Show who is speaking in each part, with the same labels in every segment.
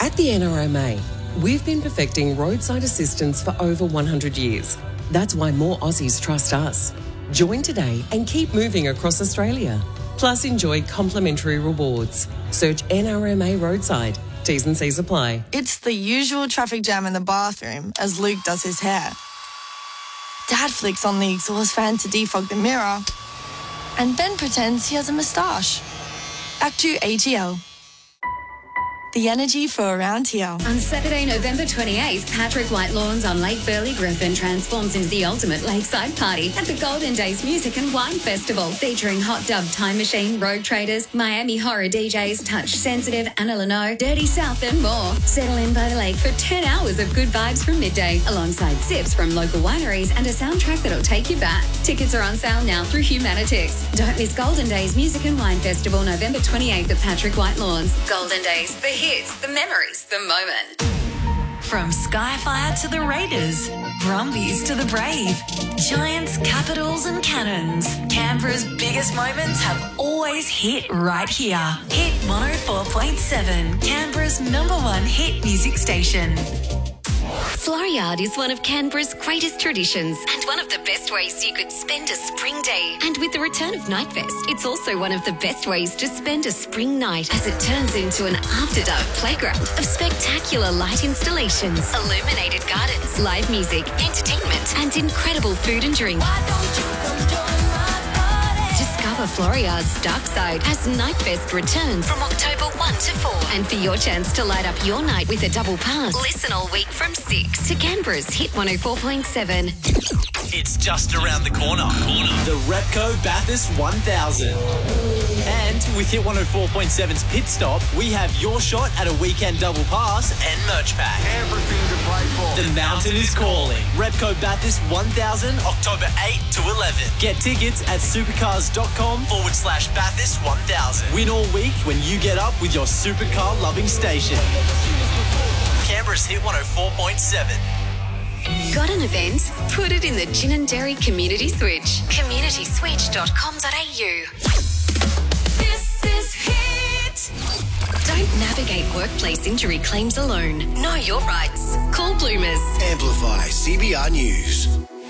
Speaker 1: At the NRMA, we've been perfecting roadside assistance for over 100 years. That's why more Aussies trust us. Join today and keep moving across Australia. Plus, enjoy complimentary rewards. Search NRMA Roadside. T's and C's apply.
Speaker 2: It's the usual traffic jam in the bathroom as Luke does his hair. Dad flicks on the exhaust fan to defog the mirror, and Ben pretends he has a moustache. Back to ATL. The energy for around here.
Speaker 3: On Saturday, November 28th, Patrick White Lawns on Lake Burley Griffin transforms into the ultimate lakeside party at the Golden Days Music and Wine Festival, featuring Hot Dub Time Machine, Road Traders, Miami Horror DJs, Touch Sensitive, Anna Leno, Dirty South and more. Settle in by the lake for 10 hours of good vibes from midday, alongside sips from local wineries and a soundtrack that'll take you back. Tickets are on sale now through Humanitix. Don't miss Golden Days Music and Wine Festival, November 28th at Patrick White Lawns. Golden Days, the hits, the memories, the moment.
Speaker 4: From Skyfire to the Raiders, Brumbies to the Brave, Giants, Capitals and Cannons, Canberra's biggest moments have always hit right here. Hit 104.7, Canberra's #1 hit music station.
Speaker 3: Floriade is one of Canberra's greatest traditions and one of the best ways you could spend a spring day. And with the return of Nightfest, it's also one of the best ways to spend a spring night, as it turns into an after-dark playground of spectacular light installations, illuminated gardens, live music, entertainment, and incredible food and drink. Discover Floriade's dark side as Nightfest returns from October 1 to 4. And for your chance to light up your night with a double pass, listen all week from 6 to Canberra's Hit 104.7.
Speaker 5: It's just around the corner. The Repco Bathurst 1000. And with Hit 104.7's Pit Stop, we have your shot at a weekend double pass and merch pack.
Speaker 6: Everything to play for.
Speaker 5: The mountain is calling. Repco Bathurst 1000, October 8 to 11. Get tickets at supercars.com/Bathurst 1000. Win all week when you get up with your supercar loving station. Canberra's Hit 104.7.
Speaker 3: Got an event? Put it in the Ginninderry Community Switch. communityswitch.com.au. This is Hit. Don't navigate workplace injury claims alone. Know your rights. Call Bloomers.
Speaker 7: Amplify CBR News.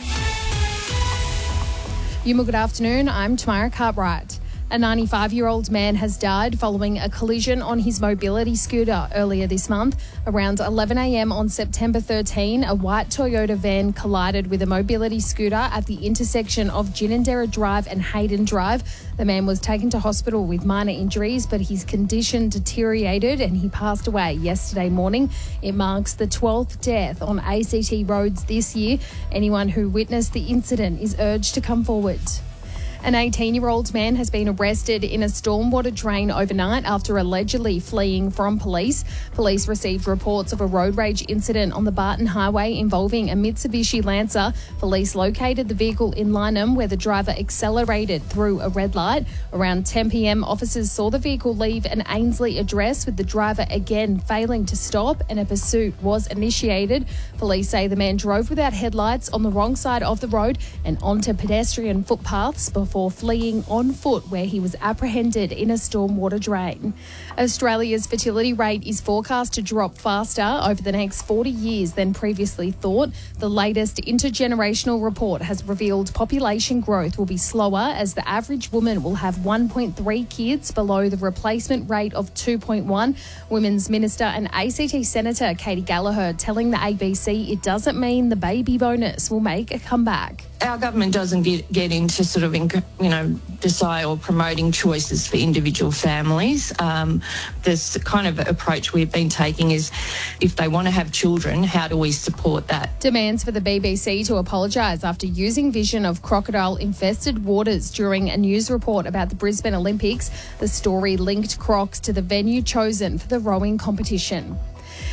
Speaker 8: Good afternoon. I'm Tamara Cartwright. A 95-year-old man has died following a collision on his mobility scooter earlier this month. Around 11 a.m. on September 13, a white Toyota van collided with a mobility scooter at the intersection of Ginninderra Drive and Hayden Drive. The man was taken to hospital with minor injuries, but his condition deteriorated and he passed away yesterday morning. It marks the 12th death on ACT roads this year. Anyone who witnessed the incident is urged to come forward. An 18-year-old man has been arrested in a stormwater drain overnight after allegedly fleeing from police. Police received reports of a road rage incident on the Barton Highway involving a Mitsubishi Lancer. Police located the vehicle in Lynham, where the driver accelerated through a red light. Around 10 p.m, officers saw the vehicle leave an Ainslie address, with the driver again failing to stop, and a pursuit was initiated. Police say the man drove without headlights on the wrong side of the road and onto pedestrian footpaths before fleeing on foot, where he was apprehended in a stormwater drain. Australia's fertility rate is forecast to drop faster over the next 40 years than previously thought. The latest intergenerational report has revealed population growth will be slower, as the average woman will have 1.3 kids, below the replacement rate of 2.1. Women's Minister and ACT Senator Katie Gallagher telling the ABC it doesn't mean the baby bonus will make a comeback.
Speaker 9: Our government doesn't get into sort of, decide or promoting choices for individual families. This kind of approach we've been taking is, if they want to have children, how do we support that?
Speaker 8: Demands for the BBC to apologise after using vision of crocodile-infested waters during a news report about the Brisbane Olympics. The story linked Crocs to the venue chosen for the rowing competition.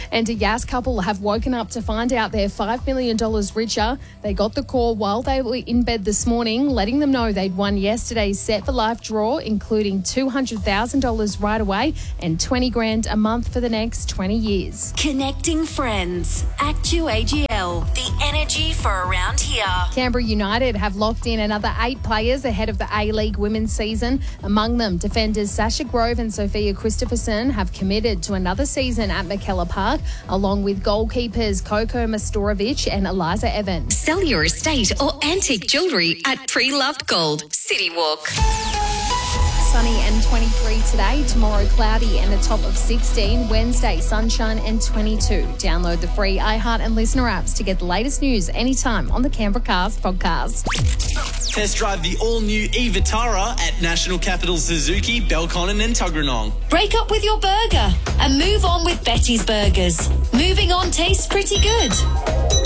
Speaker 8: And a Yas couple have woken up to find out they're $5 million richer. They got the call while they were in bed this morning, letting them know they'd won yesterday's Set for Life draw, including $200,000 right away and $20,000 a month for the next 20 years.
Speaker 4: Connecting friends. Actu-AGL, the energy for around here.
Speaker 8: Canberra United have locked in another 8 players ahead of the A-League women's season. Among them, defenders Sasha Grove and Sophia Christopherson have committed to another season at McKellar Park, along with goalkeepers Coco Mastorovic and Eliza Evans.
Speaker 3: Sell your estate or antique jewellery at Pre-Loved Gold, City Walk.
Speaker 8: Sunny and 23 today, tomorrow cloudy and a top of 16, Wednesday sunshine and 22. Download the free iHeart and Listener apps to get the latest news anytime on the Canberra Cast podcast.
Speaker 5: Test drive the all-new e-Vitara at National Capital Suzuki, Belconnen and Tuggeranong.
Speaker 6: Break up with your burger and move on with Betty's Burgers. Moving on tastes pretty good.